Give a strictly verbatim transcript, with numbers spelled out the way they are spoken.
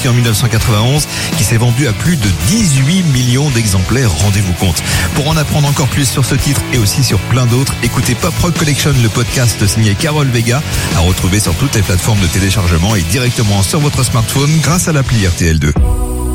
sorti en dix-neuf cent quatre-vingt-onze, qui s'est vendu à plus de dix-huit millions d'exemplaires, rendez-vous compte. Pour en apprendre encore plus sur ce titre et aussi sur plein d'autres, écoutez Pop Rock Collection, le podcast signé Carol Vega, à retrouver sur toutes les plateformes de téléchargement et directement sur votre smartphone grâce à l'appli R T L deux.